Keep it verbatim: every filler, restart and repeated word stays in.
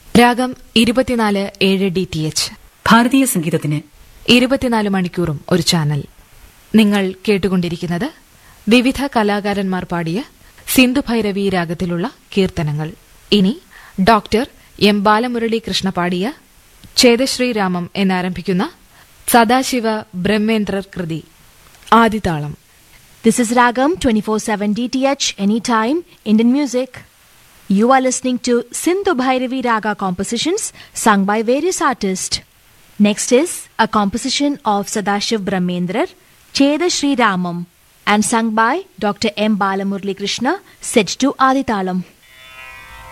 രാഗം ഇരുപത്തിനാല് ഏഴ് ഡി ടി എച്ച് ഭാരതീയ സംഗീതത്തിന് ഇരുപത്തിനാല് മണിക്കൂറും ഒരു ചാനൽ. നിങ്ങൾ കേട്ടുകൊണ്ടിരിക്കുന്നത് വിവിധ കലാകാരന്മാർ പാടിയ സിന്ധുഭൈരവി രാഗത്തിലുള്ള കീർത്തനങ്ങൾ. ഇനി ഡോക്ടർ എം ബാലമുരളി കൃഷ്ണ പാടിയ ചേതശ്രീരാമം എന്നാരംഭിക്കുന്ന സദാശിവ ബ്രഹ്മേന്ദ്രർ കൃതി ആദിതാളം. This is Ragam twenty-four seven D T H, anytime, Indian music. You are listening to Sindhu Bhairavi Raga compositions sung by various artists. Next is a composition of Sadashiv Brahmendrar, Cheda Sri Ramam, and sung by Doctor M. Balamurali Krishna, set to Adithalam.